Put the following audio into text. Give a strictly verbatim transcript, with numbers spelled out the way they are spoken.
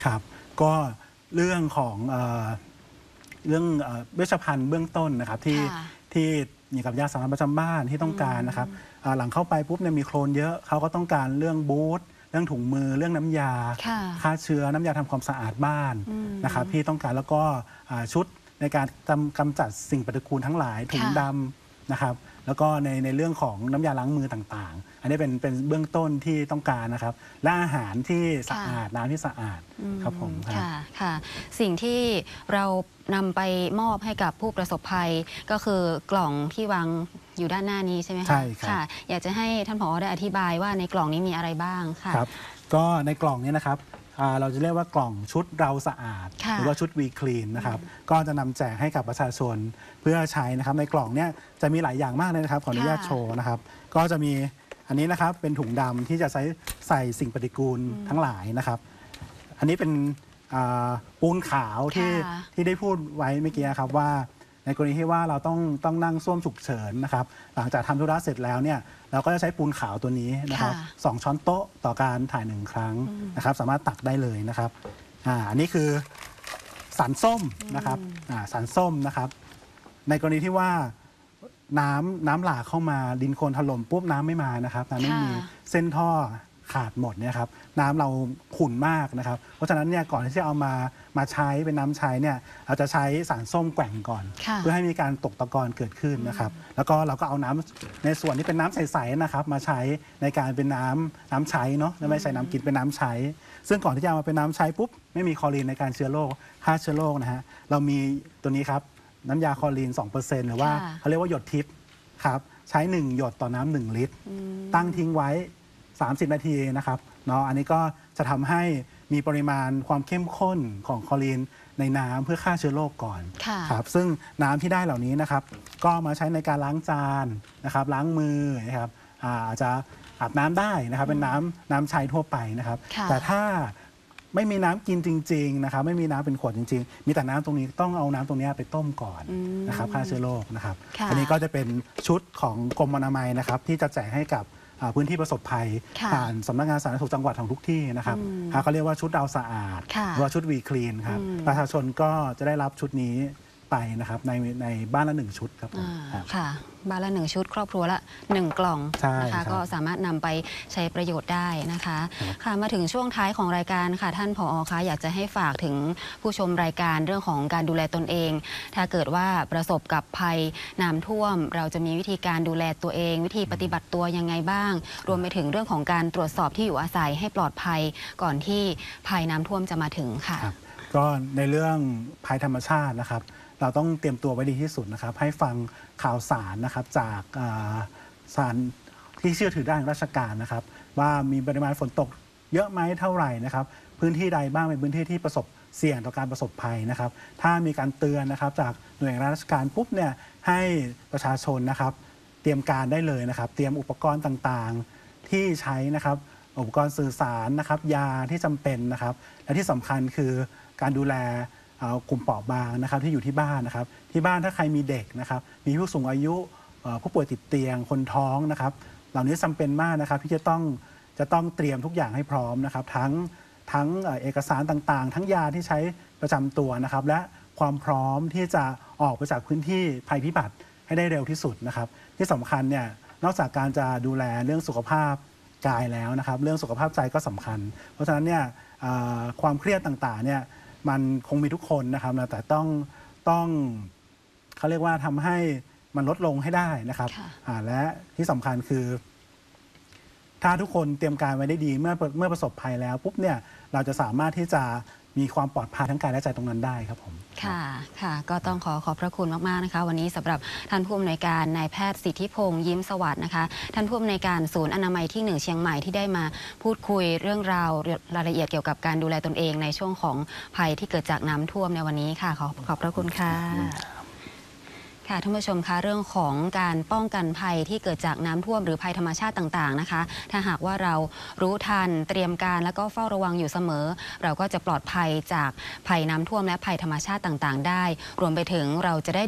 ครับก็เรื่องของเอ่อเรื่องเอ่อเวชภัณฑ์เบื้องต้นนะครับที่ที่อย่างกับยาสามัญประจำบ้านที่ต้องการนะครับอ่าหลังเข้าไปปุ๊บเนี่ยมีโคลนเยอะเขาก็ต้องการเรื่องบูทเรื่องถุงมือเรื่องน้ำยาฆ่าเชื้อน้ำยาทำความสะอาดบ้านนะครับที่ต้องการแล้วก็อ่าชุดในการกำกำจัดสิ่งปฏิกูลทั้งหลายถุงดำนะครับแล้วก็ในในเรื่องของน้ำยาล้างมือต่างๆอันนี้เป็นเป็นเบื้องต้นที่ต้องการนะครับและอาหารที่สะอาดน้ำที่สะอาดครับผมค่ะค่ะสิ่งที่เรานำไปมอบให้กับผู้ประสบภัยก็คือกล่องที่วางอยู่ด้านหน้านี้ใช่ไหมคะใช่ครับค่ะอยากจะให้ท่านผอ.ได้อธิบายว่าในกล่องนี้มีอะไรบ้างค่ะครับก็ในกล่องนี้นะครับเราจะเรียกว่ากล่องชุดเราสะอาดหรือว่าชุดวีคลีนนะครับก็จะนำแจกให้กับประชาชนเพื่อใช้นะครับในกล่องนี้จะมีหลายอย่างมากเลยนะครับขออนุญาตโชว์นะครับก็จะมีอันนี้นะครับเป็นถุงดำที่จะใช้ใส่สิ่งปฏิกูลทั้งหลายนะครับอันนี้เป็นปูนขาวที่ที่ได้พูดไว้เมื่อกี้ครับว่าในกรณีที่ว่าเราต้องต้องนั่งส้วมฉุกเฉินนะครับหลังจากทำธุระเสร็จแล้วเนี่ยเราก็จะใช้ปูนขาวตัวนี้นะครับสองช้อนโต๊ะต่อการถ่ายหนึ่งครั้งนะครับสามารถตักได้เลยนะครับอ่าอันนี้คือสารส้มนะครับอ่าสารส้มนะครับในกรณีที่ว่าน้ำน้ำหลากเข้ามาดินโคลนถล่มปุ๊บน้ำไม่มานะครับน้ำไม่มีเส้นท่อขาดหมดเนี่ยครับน้ำเราขุ่นมากนะครับเพราะฉะนั้นเนี่ยก่อนที่จะเอามามาใช้เป็นน้ำใช้เนี่ยเราจะใช้สารส้มแกว่งก่อนเพื่อให้มีการตกตะกอนเกิดขึ้นนะครับแล้วก็เราก็เอาน้ำในส่วนที่เป็นน้ำใสๆนะครับมาใช้ในการเป็นน้ำน้ำใช้เนาะไม่ใช่น้ำกินเป็นน้ำใช้ซึ่งก่อนที่จะเอามาเป็นน้ำใช้ปุ๊บไม่มีคลอรีนในการเชื้อโรคฆ่าเชื้อโรคนะฮะเรามีตัวนี้ครับน้ำยาคลอรีน สองเปอร์เซ็นต์ หรือว่าเขาเรียกว่าหยดทิพย์ครับใช้หนึ่งหยดต่อน้ำหนึ่งลิตรตั้งทิ้งไว้สามสิบนาทีนะครับเนาะอันนี้ก็จะทำให้มีปริมาณความเข้มข้นของคลอรีนในน้ำเพื่อฆ่าเชื้อโรคก่อนครับซึ่งน้ำที่ได้เหล่านี้นะครับก็มาใช้ในการล้างจานนะครับล้างมือนะครับอาจจะอาบน้ำได้นะครับเป็นน้ำน้ำใช้ทั่วไปนะครับแต่ถ้าไม่มีน้ำกินจริงๆนะครับไม่มีน้ำเป็นขวดจริงๆมีแต่น้ำตรงนี้ต้องเอาน้ำตรงนี้ไปต้มก่อนนะครับฆ่าเชื้อโรคนะครับอันนี้ก็จะเป็นชุดของกรมอนามัยนะครับที่จะแจกให้กับพื้นที่ประสบภัยผ่านสำนักงานสาธารณสุขจังหวัดของทุกที่นะครับเขาเรียกว่าชุดเราสะอาดหรือว่าชุดวีคลีนครับประชาชนก็จะได้รับชุดนี้ไปนะครับในในบ้านละหนึ่งชุดครับค่ะบ้านละหนึ่งชุดครอบครัวละหนึ่งกล่องนะคะก็สามารถนำไปใช้ประโยชน์ได้นะคะค่ะมาถึงช่วงท้ายของรายการค่ะท่านผอ.คะอยากจะให้ฝากถึงผู้ชมรายการเรื่องของการดูแลตนเองถ้าเกิดว่าประสบกับภัยน้ำท่วมเราจะมีวิธีการดูแลตัวเองวิธีปฏิบัติตัวยังไงบ้างรวมไปถึงเรื่องของการตรวจสอบที่อยู่อาศัยให้ปลอดภัยก่อนที่ภัยน้ำท่วมจะมาถึงค่ะก็ในเรื่องภัยธรรมชาตินะครับเราต้องเตรียมตัวไว้ดีที่สุดนะครับให้ฟังข่าวสารนะครับจากสารที่เชื่อถือได้ของราชการนะครับว่ามีปริมาณฝนตกเยอะไหมเท่าไหร่นะครับพื้นที่ใดบ้างเป็นพื้นที่ที่ประสบเสี่ยงต่อการประสบภัยนะครับถ้ามีการเตือนนะครับจากหน่วยงานราชการปุ๊บเนี่ยให้ประชาชนนะครับเตรียมการได้เลยนะครับเตรียมอุปกรณ์ต่างๆที่ใช้นะครับอุปกรณ์สื่อสารนะครับยาที่จำเป็นนะครับและที่สำคัญคือการดูแลกลุ่มเปราะบางนะครับที่อยู่ที่บ้านนะครับที่บ้านถ้าใครมีเด็กนะครับมีผู้สูงอายุผู้ป่วยติดเตียงคนท้องนะครับเหล่านี้จำเป็นมากนะครับที่จะต้องจะต้องเตรียมทุกอย่างให้พร้อมนะครับทั้งทั้งเอกสารต่างๆทั้งยาที่ใช้ประจำตัวนะครับและความพร้อมที่จะออกไปจากพื้นที่ภัยพิบัติให้ได้เร็วที่สุดนะครับที่สำคัญเนี่ยนอกจากการจะดูแลเรื่องสุขภาพกายแล้วนะครับเรื่องสุขภาพใจก็สำคัญเพราะฉะนั้นเนี่ยความเครียดต่างๆเนี่ยมันคงมีทุกคนนะครับแต่ต้องต้องเขาเรียกว่าทำให้มันลดลงให้ได้นะครับและที่สำคัญคือถ้าทุกคนเตรียมการไว้ได้ดีเมื่อเมื่อประสบภัยแล้วปุ๊บเนี่ยเราจะสามารถที่จะมีความปลอดภัยทั้งกายและใจตรงนั้นได้ครับผมค่ะค่ะก็ต้องขอขอบพระคุณมากๆนะคะวันนี้สำหรับท่านผู้อำนวยการนายแพทย์สิทธิพงษ์ยิ้มสวัสดิ์นะคะท่านผู้อำนวยการศูนย์อนามัยที่หนึ่งเชียงใหม่ที่ได้มาพูดคุยเรื่องราวรายละเอียดเกี่ยวกับการดูแลตนเองในช่วงของภัยที่เกิดจากน้ำท่วมในวันนี้ค่ะขอขอบพระคุณค่ะค่ะท่านผู้ชมคะเรื่องของการป้องกันภัยที่เกิดจากน้ำท่วมหรือภัยธรรมชาติต่างๆนะคะถ้าหากว่าเรารู้ทันเตรียมการแล้วก็เฝ้าระวังอยู่เสมอเราก็จะปลอดภัยจากภัยน้ำท่วมและภัยธรรมชาติต่างๆได้รวมไปถึงเราจะได้